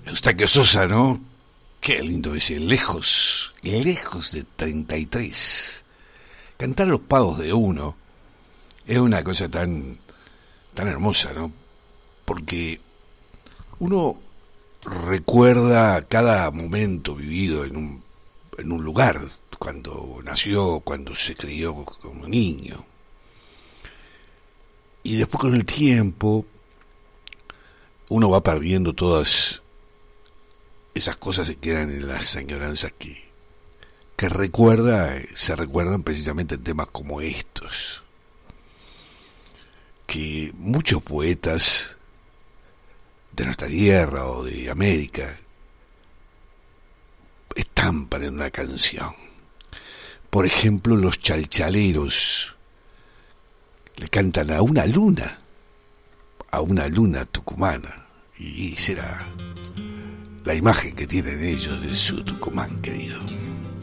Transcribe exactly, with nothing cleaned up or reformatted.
Eustaquio Sosa, ¿no? Qué lindo ese, lejos, lejos de treinta y tres. Cantar los pagos de uno es una cosa tan, tan hermosa, ¿no? Porque uno recuerda cada momento vivido en un, en un lugar, cuando nació, cuando se crió como niño. Y después con el tiempo uno va perdiendo todas esas cosas, se quedan en las añoranzas que, que recuerda, se recuerdan precisamente en temas como estos, que muchos poetas de nuestra tierra o de América estampan en una canción. Por ejemplo, los chalchaleros le cantan a una luna, a una luna tucumana, y será la imagen que tienen ellos de su Tucumán querido.